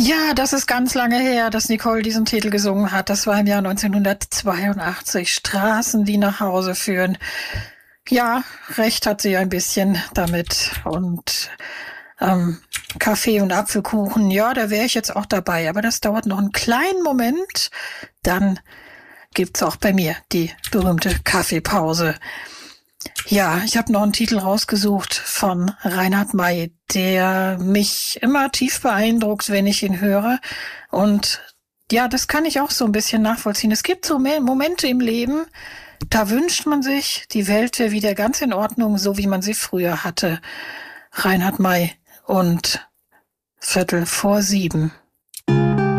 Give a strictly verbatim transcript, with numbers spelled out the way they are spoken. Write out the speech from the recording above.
Ja, das ist ganz lange her, dass Nicole diesen Titel gesungen hat. Das war im Jahr neunzehnhundertzweiundachtzig. Straßen, die nach Hause führen. Ja, recht hat sie ein bisschen damit. Und ähm, Kaffee und Apfelkuchen, ja, da wäre ich jetzt auch dabei. Aber das dauert noch einen kleinen Moment. Dann gibt's auch bei mir die berühmte Kaffeepause. Ja, ich habe noch einen Titel rausgesucht von Reinhard May, der mich immer tief beeindruckt, wenn ich ihn höre. Und ja, das kann ich auch so ein bisschen nachvollziehen. Es gibt so Momente im Leben, da wünscht man sich, die Welt wäre wieder ganz in Ordnung, so wie man sie früher hatte. Reinhard May und Viertel vor sieben.